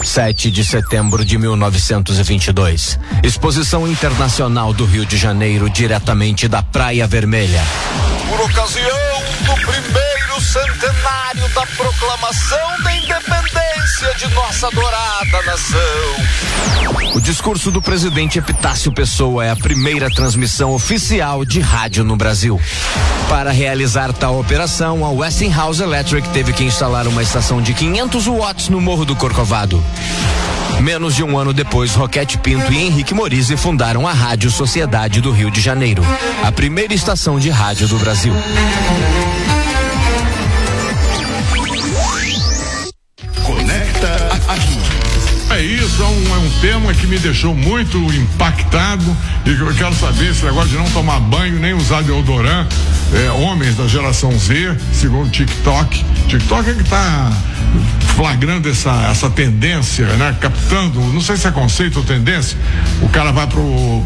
7 de setembro de 1922. Exposição Internacional do Rio de Janeiro, diretamente da Praia Vermelha. Por ocasião do primeiro centenário da proclamação da independência de nossa adorada nação. O discurso do presidente Epitácio Pessoa é a primeira transmissão oficial de rádio no Brasil. Para realizar tal operação, a Westinghouse Electric teve que instalar uma estação de 500 watts no Morro do Corcovado. Menos de um ano depois, Roquete Pinto e Henrique Morizzi fundaram a Rádio Sociedade do Rio de Janeiro, a primeira estação de rádio do Brasil. Conecta aqui. É isso, é um tema que me deixou muito impactado e que eu quero saber esse negócio de não tomar banho, nem usar deodorante. Homens da geração Z, segundo o TikTok. TikTok é que está flagrando essa tendência, né? Captando, não sei se é conceito ou tendência. O cara vai pro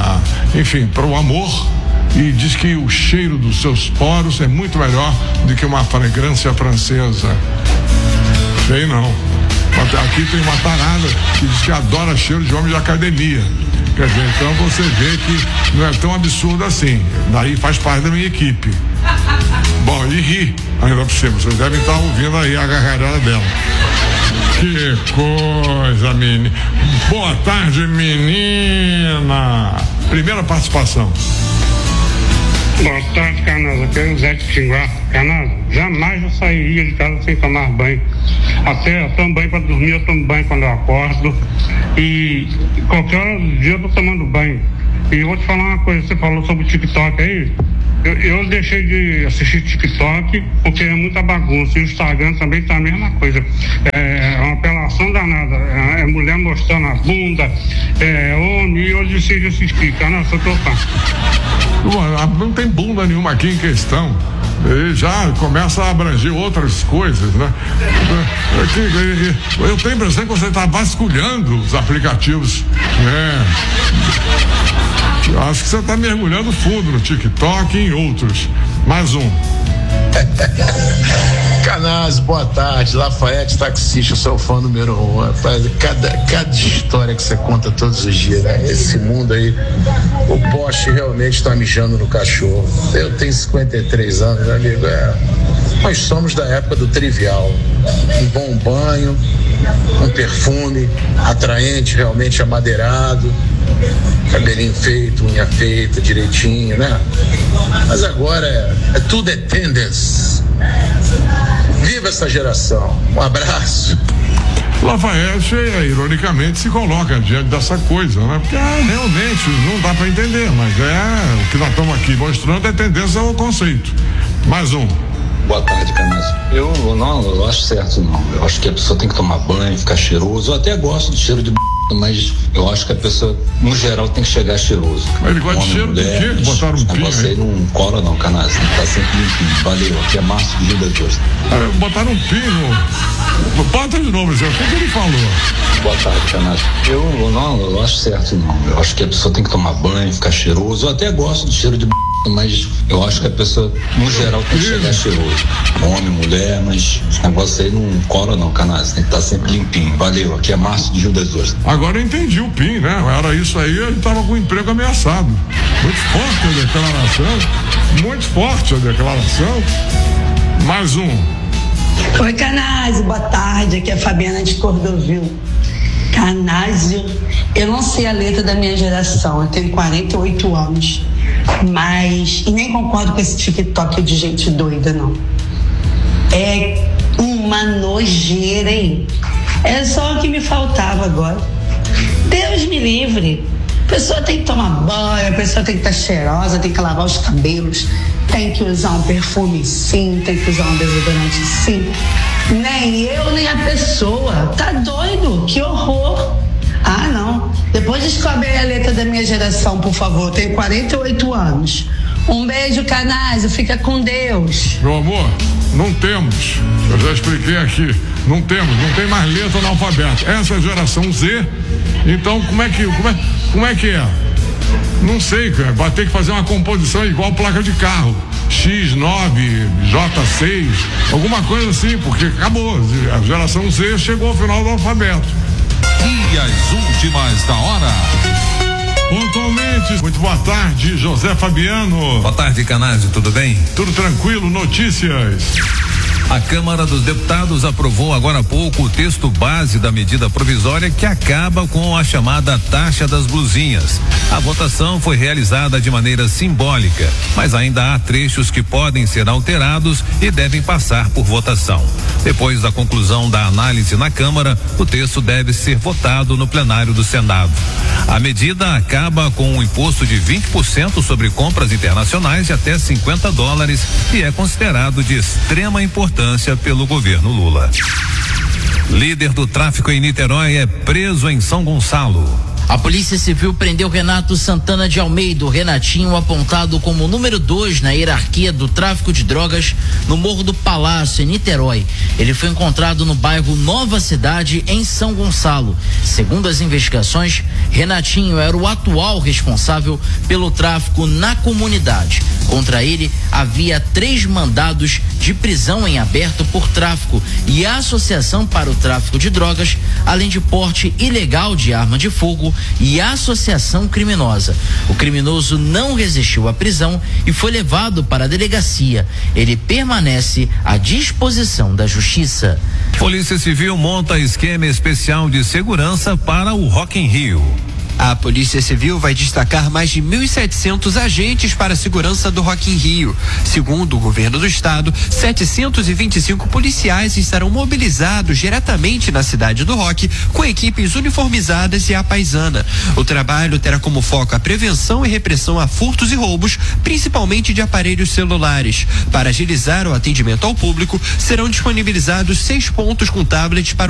amor e diz que o cheiro dos seus poros é muito melhor do que uma fragrância francesa. Sei não. Aqui tem uma tarada que diz que adora cheiro de homem de academia. Quer dizer, então você vê que não é tão absurdo assim. Daí faz parte da minha equipe. Bom, e ri ainda por cima. Vocês devem estar ouvindo aí a gargalhada dela. Que coisa, menina. Boa tarde, menina. Primeira participação. Boa tarde, Canasa. Aqui é o Zé de Xinguá. Canasa, jamais eu sairia de casa sem tomar banho. Até eu tomo banho para dormir, eu tomo banho quando eu acordo. E qualquer hora do dia eu tô tomando banho. E eu vou te falar uma coisa, você falou sobre o TikTok aí. Eu deixei de assistir TikTok porque é muita bagunça. E o Instagram também tá a mesma coisa. É uma apelação danada. É mulher mostrando a bunda, homem, e eu decidi assistir. Canasa, eu tô fã. Não tem bunda nenhuma aqui em questão. E já começa a abranger outras coisas, né? Eu tenho a impressão que você está vasculhando os aplicativos. Eu acho que você está mergulhando fundo no TikTok e em outros. Mais um. Canazes, boa tarde. Lafayette, taxista, eu sou o fã número 1. Rapaz, cada história que você conta todos os dias, né? Esse mundo aí, o poste realmente tá mijando no cachorro. Eu tenho 53 anos, meu amigo. Nós somos da época do trivial. Um bom banho, um perfume atraente, realmente amadeirado, cabelinho feito, unha feita direitinho, né? Mas agora tudo é tendência. Viva essa geração. Um abraço. Lafayette, ironicamente, se coloca diante dessa coisa, né? Porque realmente não dá para entender, mas o que nós estamos aqui mostrando é tendência ao conceito. Mais um. Boa tarde, Canazes. Eu acho certo, não. Eu acho que a pessoa tem que tomar banho, ficar cheiroso. Eu até gosto do cheiro de mas eu acho que a pessoa, no geral, tem que chegar cheiroso. Mas ele gosta de cheiro de quê? Botaram um pino aí? Você não cola não, Canazes. Tá sempre limpinho. Valeu. Aqui é Márcio de Rio das Ostras. Botaram um pino. Bota de novo, Zé. O que ele falou? Boa tarde, Canazes. Eu acho certo, não. Eu acho que a pessoa tem que tomar banho, ficar cheiroso. Eu até gosto do cheiro de mas eu acho que a pessoa, no geral, tem que chegar cheiroso. Homem, mulher, mas esse negócio aí não cola não, Canazes. Tem que estar sempre limpinho. Valeu. Aqui é Márcio de Rio das Ostras. Agora eu entendi o PIN, né? Era isso aí, ele estava com o emprego ameaçado. Muito forte a declaração. Muito forte a declaração. Mais um. Oi, Canazes, boa tarde. Aqui é a Fabiana de Cordovil. Canazes, eu não sei a letra da minha geração. Eu tenho 48 anos. Mas, e nem concordo com esse TikTok de gente doida, não. É uma nojeira, hein? É só o que me faltava agora. Deus me livre. A pessoa tem que tomar banho, a pessoa tem que estar cheirosa, tem que lavar os cabelos, tem que usar um perfume sim, tem que usar um desodorante sim. Nem eu, nem a pessoa. Tá doido? Que horror. Ah, não. Depois descobre a letra da minha geração, por favor. Tenho 48 anos. Um beijo, Canazes. Fica com Deus. Meu amor, não temos. Eu já expliquei aqui. Não tem mais letra no alfabeto. Essa é a geração Z. Então, como é que é? Não sei, cara. Vai ter que fazer uma composição igual placa de carro. X9, J6, alguma coisa assim, porque acabou. A geração Z chegou ao final do alfabeto. E as últimas da hora. Pontualmente, muito boa tarde, José Fabiano. Boa tarde, Canazio, tudo bem? Tudo tranquilo, notícias. A Câmara dos Deputados aprovou agora há pouco o texto base da medida provisória que acaba com a chamada taxa das blusinhas. A votação foi realizada de maneira simbólica, mas ainda há trechos que podem ser alterados e devem passar por votação. Depois da conclusão da análise na Câmara, o texto deve ser votado no plenário do Senado. A medida acaba com um imposto de 20% sobre compras internacionais de até $50 e é considerado de extrema importância pelo governo Lula. Líder do tráfico em Niterói é preso em São Gonçalo. A Polícia Civil prendeu Renato Santana de Almeida, o Renatinho, apontado como número 2 na hierarquia do tráfico de drogas no Morro do Palácio, em Niterói. Ele foi encontrado no bairro Nova Cidade, em São Gonçalo. Segundo as investigações, Renatinho era o atual responsável pelo tráfico na comunidade. Contra ele, havia 3 mandados de prisão em aberto por tráfico e associação para o tráfico de drogas, além de porte ilegal de arma de fogo e associação criminosa. O criminoso não resistiu à prisão e foi levado para a delegacia. Ele permanece à disposição da Justiça. Polícia Civil monta esquema especial de segurança para o Rock in Rio. A Polícia Civil vai destacar mais de 1.700 agentes para a segurança do Rock in Rio. Segundo o governo do estado, 725 policiais estarão mobilizados diretamente na cidade do Rock, com equipes uniformizadas e à paisana. O trabalho terá como foco a prevenção e repressão a furtos e roubos, principalmente de aparelhos celulares. Para agilizar o atendimento ao público, serão disponibilizados 6 pontos com tablets para